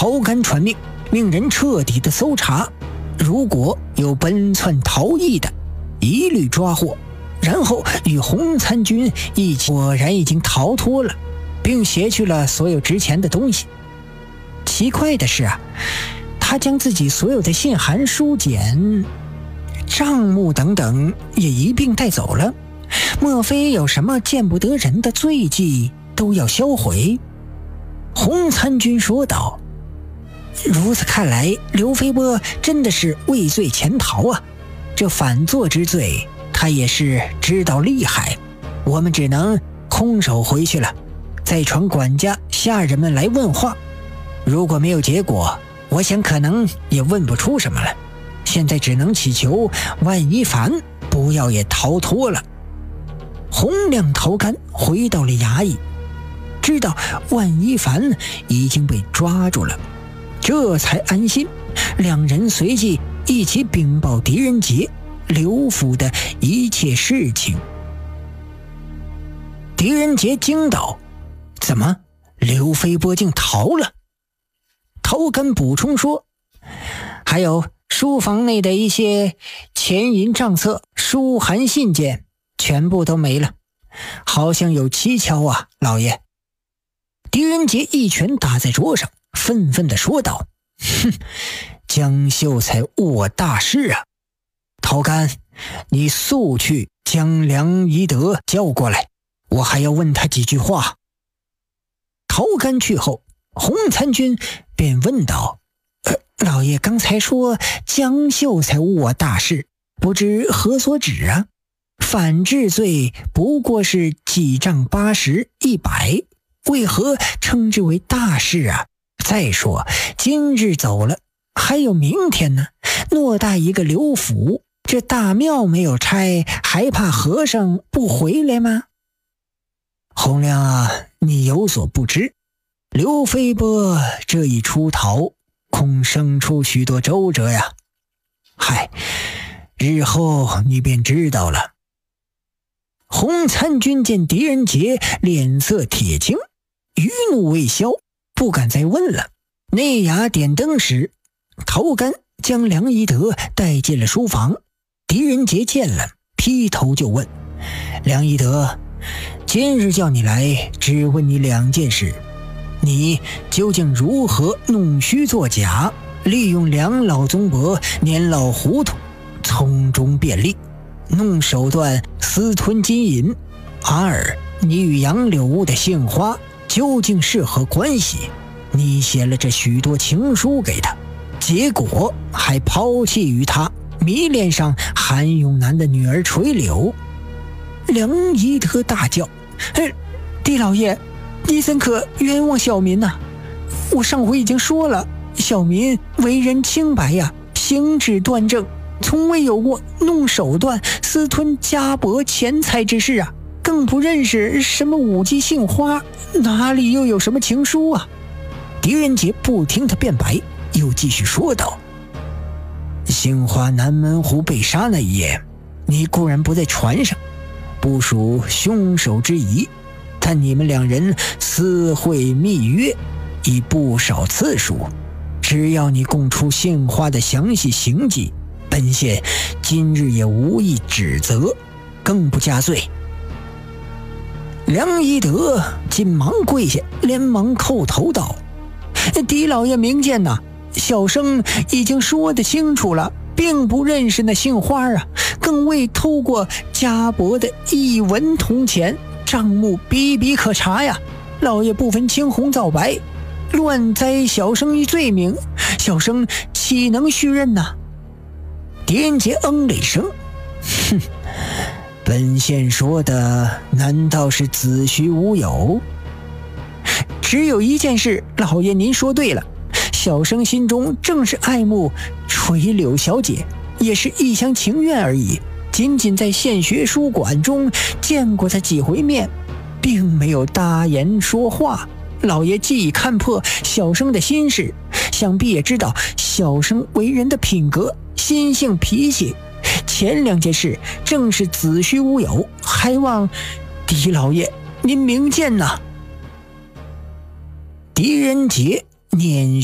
陶干传命，命人彻底的搜查，如果有奔窜逃逸的，一律抓获，然后与洪参军一起，果然已经逃脱了，并携去了所有值钱的东西。奇怪的是啊，他将自己所有的信函、书简、账目等等也一并带走了，莫非有什么见不得人的罪迹都要销毁？洪参军说道。如此看来，刘飞波真的是畏罪潜逃啊，这反作之罪他也是知道厉害，我们只能空手回去了，再传管家下人们来问话，如果没有结果，我想可能也问不出什么了，现在只能祈求万一凡不要也逃脱了。洪亮、陶干回到了衙役，知道万一凡已经被抓住了，这才安心，两人随即一起禀报狄仁杰刘府的一切事情。狄仁杰惊道：怎么刘飞波竟逃了？陶干补充说，还有书房内的一些钱银账册、书函信件全部都没了，好像有蹊跷啊，老爷。狄仁杰一拳打在桌上，愤愤地说道：哼，江秀才误大事啊！陶干，你速去将梁宜德叫过来，我还要问他几句话。陶干去后，洪参军便问道：老爷刚才说江秀才误大事，不知何所指啊？反治罪不过是记账80、100，为何称之为大事啊？再说今日走了，还有明天呢，偌大一个刘府，这大庙没有拆，还怕和尚不回来吗？洪亮啊，你有所不知，刘飞波这一出逃，恐生出许多周折呀。嗨，日后你便知道了。洪参军见狄仁杰脸色铁青，余怒未消，不敢再问了。内衙点灯时，陶干将梁宜德带进了书房。狄仁杰见了，劈头就问：梁宜德，今日叫你来，只问你2件事，你究竟如何弄虚作假，利用梁老宗伯年老糊涂，从中便利，弄手段私吞金银？2，你与杨柳屋的杏花究竟是何关系？你写了这许多情书给他，结果还抛弃于他，迷恋上韩永南的女儿垂柳。梁宜德大叫：狄老爷，你怎可冤枉小民啊？我上回已经说了，小民为人清白呀，行止端正，从未有过弄手段私吞家帛钱财之事啊，更不认识什么舞姬杏花，哪里又有什么情书啊？狄仁杰不听他辩白，又继续说道：杏花南门湖被杀那一夜，你固然不在船上，不属凶手之疑，但你们2人私会密约已不少次数，只要你供出杏花的详细行迹，本县今日也无意指责，更不加罪。梁宜德紧忙跪下，连忙叩头道：狄老爷明鉴呐，小生已经说得清楚了，并不认识那杏花啊，更未偷过家帛的一文铜钱，账目比比可查呀。老爷不分青红皂白，乱栽小生一罪名，小生岂能续任呐？狄仁杰嗯了一声：哼，本县说的难道是子虚乌有？只有一件事，老爷您说对了，小生心中正是爱慕垂柳小姐，也是一厢情愿而已，仅仅在县学书馆中见过她几回面，并没有搭言说话。老爷既已看破小生的心事，想必也知道小生为人的品格、心性、脾气，前2件事正是子虚乌有，还望狄老爷您明鉴呐。狄仁杰念